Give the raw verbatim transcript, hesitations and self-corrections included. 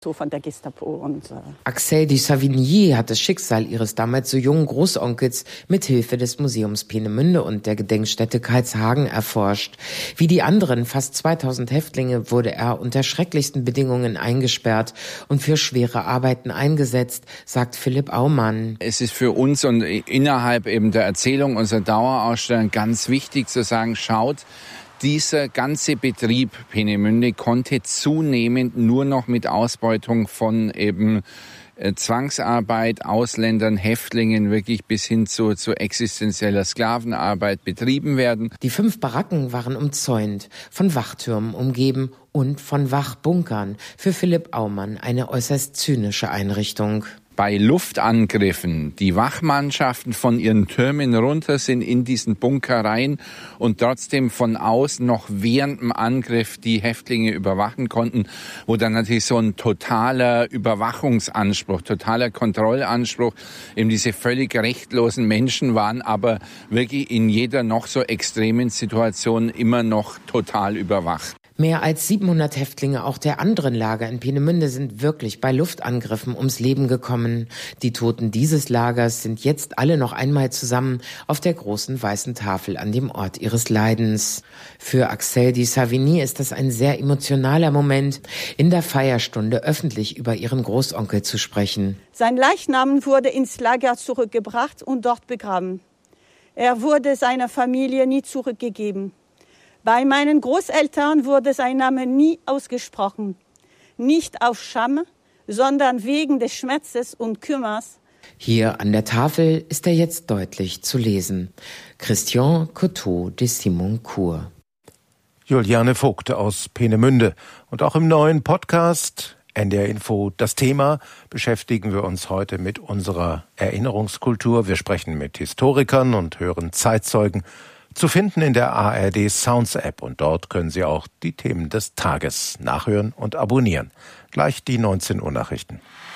So von der Gestapo und äh Axelle de Savigny hat das Schicksal ihres damals so jungen Großonkels mit Hilfe des Museums Peenemünde und der Gedenkstätte Karlshagen erforscht. Wie die anderen fast zweitausend Häftlinge wurde er unter schrecklichsten Bedingungen eingesperrt und für schwere Arbeiten eingesetzt, sagt Philipp Aumann. Es ist für uns und innerhalb eben der Erzählung unserer Dauerausstellung ganz wichtig zu sagen, schaut, dieser ganze Betrieb Peenemünde konnte zunehmend nur noch mit Ausbeutung von eben äh, Zwangsarbeit, Ausländern, Häftlingen wirklich bis hin zu, zu existenzieller Sklavenarbeit betrieben werden. Die fünf Baracken waren umzäunt, von Wachtürmen umgeben und von Wachbunkern. Für Philipp Aumann eine äußerst zynische Einrichtung. Bei Luftangriffen die Wachmannschaften von ihren Türmen runter sind in diesen Bunker rein und trotzdem von außen noch während dem Angriff die Häftlinge überwachen konnten, wo dann natürlich so ein totaler Überwachungsanspruch, totaler Kontrollanspruch, eben diese völlig rechtlosen Menschen waren, aber wirklich in jeder noch so extremen Situation immer noch total überwacht. Mehr als siebenhundert Häftlinge auch der anderen Lager in Peenemünde sind wirklich bei Luftangriffen ums Leben gekommen. Die Toten dieses Lagers sind jetzt alle noch einmal zusammen auf der großen weißen Tafel an dem Ort ihres Leidens. Für Axelle de Savigny ist das ein sehr emotionaler Moment, in der Feierstunde öffentlich über ihren Großonkel zu sprechen. Sein Leichnam wurde ins Lager zurückgebracht und dort begraben. Er wurde seiner Familie nie zurückgegeben. Bei meinen Großeltern wurde sein Name nie ausgesprochen. Nicht auf Scham, sondern wegen des Schmerzes und Kümmers. Hier an der Tafel ist er jetzt deutlich zu lesen. Christian Coteau de Simoncourt. Juliane Vogt aus Peenemünde. Und auch im neuen Podcast N D R Info, das Thema, beschäftigen wir uns heute mit unserer Erinnerungskultur. Wir sprechen mit Historikern und hören Zeitzeugen. Zu finden in der A R D Sounds App und dort können Sie auch die Themen des Tages nachhören und abonnieren. Gleich die neunzehn Uhr Nachrichten.